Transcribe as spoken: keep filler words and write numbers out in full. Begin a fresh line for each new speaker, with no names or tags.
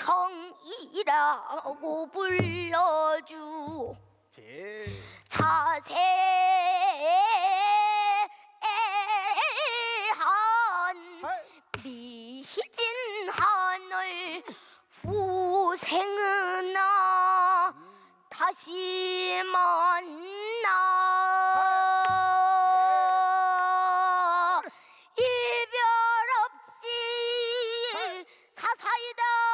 성이라고 불러주 자세한 미신 하늘 후생은아 다시 만